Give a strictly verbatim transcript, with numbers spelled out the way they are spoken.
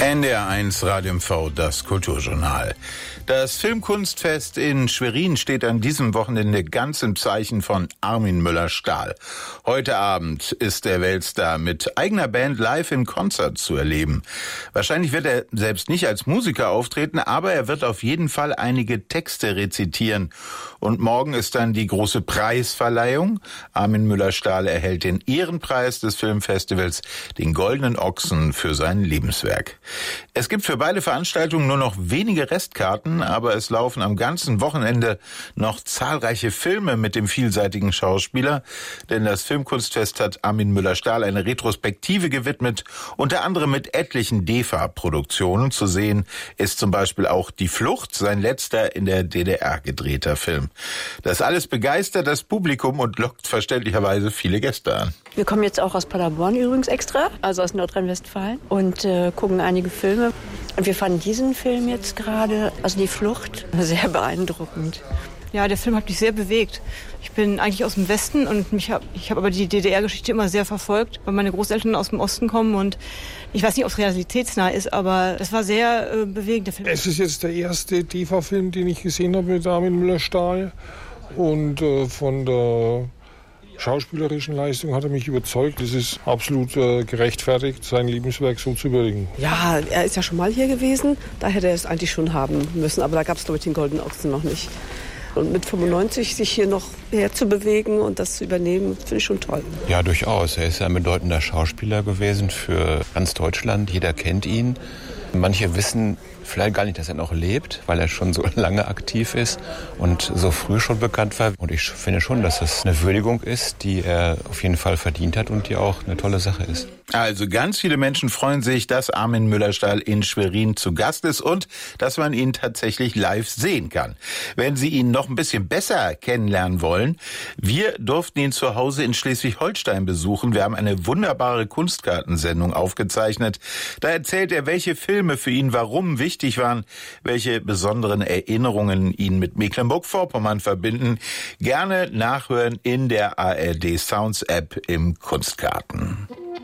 N D R eins Radio M V, das Kulturjournal. Das Filmkunstfest in Schwerin steht an diesem Wochenende ganz im Zeichen von Armin Müller-Stahl. Heute Abend ist der Weltstar mit eigener Band live in Konzert zu erleben. Wahrscheinlich wird er selbst nicht als Musiker auftreten, aber er wird auf jeden Fall einige Texte rezitieren. Und morgen ist dann die große Preisverleihung. Armin Müller-Stahl erhält den Ehrenpreis des Filmfestivals, den Goldenen Ochsen, für sein Lebenswerk. Es gibt für beide Veranstaltungen nur noch wenige Restkarten, aber es laufen am ganzen Wochenende noch zahlreiche Filme mit dem vielseitigen Schauspieler, denn das Filmkunstfest hat Armin Müller-Stahl eine Retrospektive gewidmet, unter anderem mit etlichen D E F A-Produktionen. Zu sehen ist zum Beispiel auch Die Flucht, sein letzter in der D D R gedrehter Film. Das alles begeistert das Publikum und lockt verständlicherweise viele Gäste an. Wir kommen jetzt auch aus Paderborn übrigens extra, also aus Nordrhein-Westfalen, und äh, gucken einige Filme. Und wir fanden diesen Film jetzt gerade, also Die Flucht, sehr beeindruckend. Ja, der Film hat mich sehr bewegt. Ich bin eigentlich aus dem Westen und mich hab, ich habe aber die D D R-Geschichte immer sehr verfolgt, weil meine Großeltern aus dem Osten kommen und ich weiß nicht, ob es realitätsnah ist, aber das war sehr äh, bewegend, der Film. Es ist jetzt der erste D E F A-Film, den ich gesehen habe mit Armin Müller-Stahl und äh, von der schauspielerischen Leistung hat er mich überzeugt. Es ist absolut äh, gerechtfertigt, sein Lebenswerk so zu würdigen. Ja, er ist ja schon mal hier gewesen, da hätte er es eigentlich schon haben müssen, aber da gab es, glaube ich, den Goldenen Ochsen noch nicht. Und mit fünfundneunzig sich hier noch herzubewegen und das zu übernehmen, finde ich schon toll. Ja, durchaus. Er ist ein bedeutender Schauspieler gewesen für ganz Deutschland. Jeder kennt ihn. Manche wissen vielleicht gar nicht, dass er noch lebt, weil er schon so lange aktiv ist und so früh schon bekannt war. Und ich finde schon, dass es eine Würdigung ist, die er auf jeden Fall verdient hat und die auch eine tolle Sache ist. Also ganz viele Menschen freuen sich, dass Armin Müller-Stahl in Schwerin zu Gast ist und dass man ihn tatsächlich live sehen kann. Wenn Sie ihn noch ein bisschen besser kennenlernen wollen, wir durften ihn zu Hause in Schleswig-Holstein besuchen. Wir haben eine wunderbare Kunstkartensendung aufgezeichnet. Da erzählt er, welche Filme für ihn warum wichtig waren, welche besonderen Erinnerungen ihn mit Mecklenburg-Vorpommern verbinden. Gerne nachhören in der A R D Sounds App im Kunstkarten.